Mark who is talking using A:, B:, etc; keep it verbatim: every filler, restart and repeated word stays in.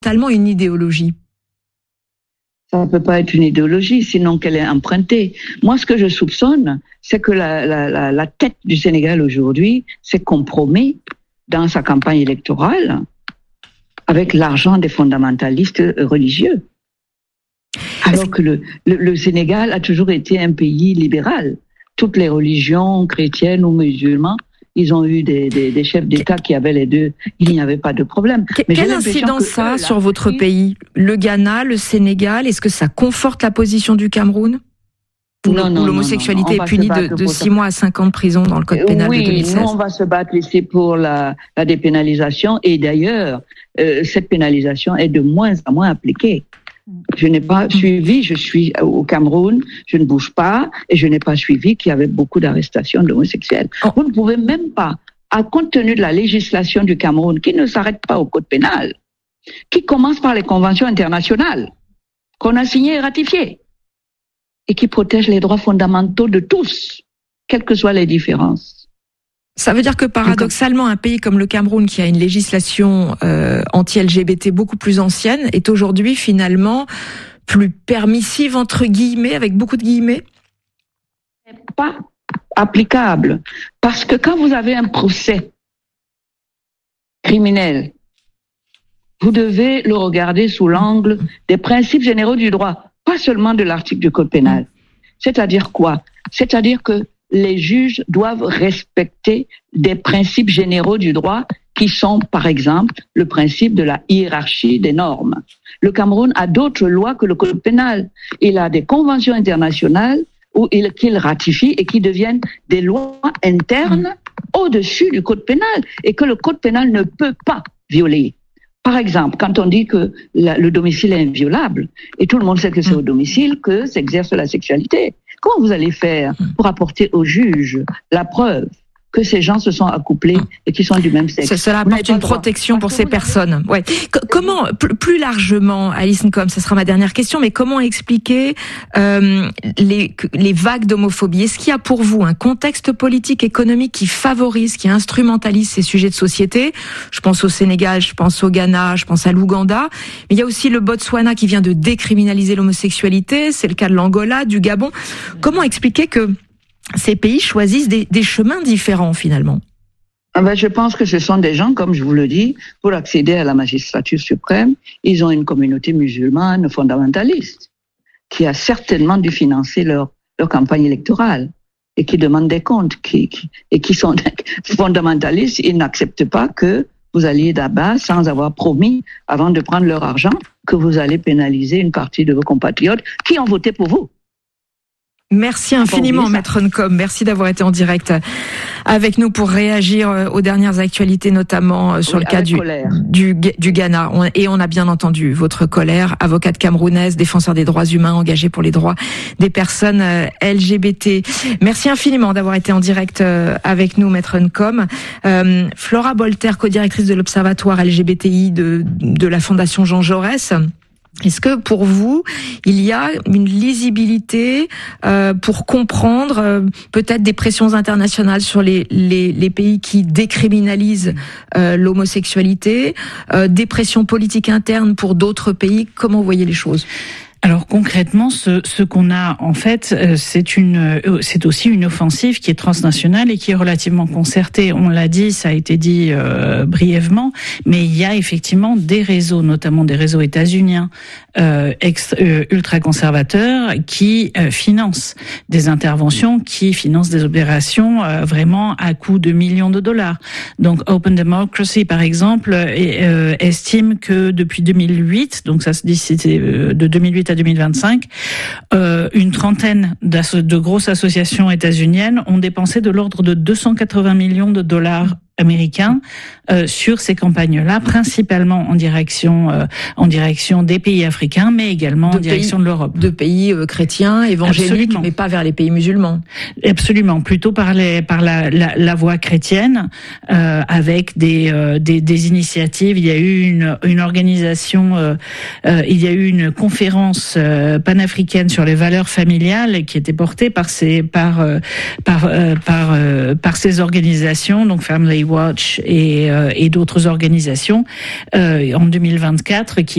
A: fondamentalement une idéologie?
B: Ça ne peut pas être une idéologie, sinon qu'elle est empruntée. Moi, ce que je soupçonne, c'est que la, la, la, la tête du Sénégal aujourd'hui s'est compromis dans sa campagne électorale avec l'argent des fondamentalistes religieux. Alors que le, le, le Sénégal a toujours été un pays libéral. Toutes les religions, chrétiennes ou musulmanes, ils ont eu des, des, des chefs d'État qui avaient les deux. Il n'y avait pas de problème.
A: Mais quelle incidence ça a sur votre pays? Le Ghana, le Sénégal, est-ce que ça conforte la position du Cameroun? Où, non, non, où l'homosexualité non, non, non. est punie de, de six mois à cinq ans de prison dans le code pénal
B: oui,
A: de deux mille seize.
B: Oui, nous on va se battre ici pour la, la dépénalisation. Et d'ailleurs, euh, cette pénalisation est de moins en moins appliquée. Je n'ai pas suivi, je suis au Cameroun, je ne bouge pas, et je n'ai pas suivi qu'il y avait beaucoup d'arrestations d'homosexuels. Oh. Vous ne pouvez même pas, à compte tenu de la législation du Cameroun, qui ne s'arrête pas au code pénal, qui commence par les conventions internationales, qu'on a signées et ratifiées, et qui protège les droits fondamentaux de tous, quelles que soient les différences.
A: Ça veut dire que paradoxalement, un pays comme le Cameroun, qui a une législation euh, anti-L G B T beaucoup plus ancienne, est aujourd'hui finalement plus permissive, entre guillemets, avec beaucoup de guillemets?
B: Pas applicable. Parce que quand vous avez un procès criminel, vous devez le regarder sous l'angle des principes généraux du droit, pas seulement de l'article du Code pénal. C'est-à-dire quoi? C'est-à-dire que les juges doivent respecter des principes généraux du droit qui sont, par exemple, le principe de la hiérarchie des normes. Le Cameroun a d'autres lois que le code pénal. Il a des conventions internationales où il, qu'il ratifie et qui deviennent des lois internes au-dessus du code pénal et que le code pénal ne peut pas violer. Par exemple, quand on dit que la, le domicile est inviolable, et tout le monde sait que c'est au domicile que s'exerce la sexualité, comment vous allez faire pour apporter au juge la preuve que ces gens se sont accouplés et qui sont du même sexe?
A: Cela apporte une protection pour ces personnes. Ouais. Comment, plus largement, Alice Nkom, ce sera ma dernière question, mais comment expliquer euh, les, les vagues d'homophobie? Est-ce qu'il y a pour vous un contexte politique, économique qui favorise, qui instrumentalise ces sujets de société? Je pense au Sénégal, je pense au Ghana, je pense à l'Ouganda, mais il y a aussi le Botswana qui vient de décriminaliser l'homosexualité, c'est le cas de l'Angola, du Gabon. Comment expliquer que ces pays choisissent des, des chemins différents, finalement?
B: Ah ben, je pense que ce sont des gens, comme je vous le dis, pour accéder à la magistrature suprême, ils ont une communauté musulmane fondamentaliste qui a certainement dû financer leur, leur campagne électorale et qui demande des comptes qui, qui, et qui sont fondamentalistes. Ils n'acceptent pas que vous alliez là-bas sans avoir promis, avant de prendre leur argent, que vous allez pénaliser une partie de vos compatriotes qui ont voté pour vous.
A: Merci infiniment, Maître Nkom. Merci d'avoir été en direct avec nous pour réagir aux dernières actualités, notamment sur oui, le cas du, du, du Ghana. Et on a bien entendu votre colère, avocate camerounaise, défenseur des droits humains, engagée pour les droits des personnes L G B T. Merci infiniment d'avoir été en direct avec nous, Maître Nkom. Euh, Flora Bolter, co-directrice de l'Observatoire L G B T I de, de la Fondation Jean Jaurès. Est-ce que pour vous, il y a une lisibilité euh, pour comprendre euh, peut-être des pressions internationales sur les, les, les pays qui décriminalisent euh, l'homosexualité, euh, des pressions politiques internes pour d'autres pays? Comment vous voyez les choses?
C: Alors concrètement, ce, ce qu'on a en fait, c'est une, c'est aussi une offensive qui est transnationale et qui est relativement concertée. On l'a dit, ça a été dit euh, brièvement, mais il y a effectivement des réseaux, notamment des réseaux états-uniens euh, euh, ultra-conservateurs, qui euh, financent des interventions, qui financent des opérations euh, vraiment à coût de millions de dollars. Donc Open Democracy, par exemple, euh, estime que depuis deux mille huit, donc ça se dit c'était de deux mille huit à deux mille vingt-cinq, euh, une trentaine de grosses associations états-uniennes ont dépensé de l'ordre de deux cent quatre-vingts millions de dollars américains euh, sur ces campagnes-là, principalement en direction euh, en direction des pays africains, mais également de en direction
A: pays,
C: de l'Europe.
A: De pays euh, chrétiens, évangéliques, Absolument. Mais pas vers les pays musulmans.
C: Absolument, plutôt par les par la la, la voie chrétienne, euh, avec des, euh, des des initiatives. Il y a eu une une organisation, euh, euh, il y a eu une conférence euh, panafricaine sur les valeurs familiales qui était portée par ces par euh, par euh, par euh, par ces organisations, donc Family Watch et, euh, et d'autres organisations euh, en deux mille vingt-quatre qui